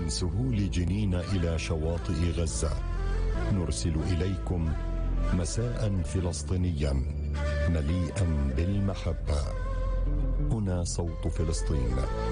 من سهول جنين إلى شواطئ غزة، نرسل إليكم مساء فلسطينيا مليئا بالمحبة. هنا صوت فلسطين.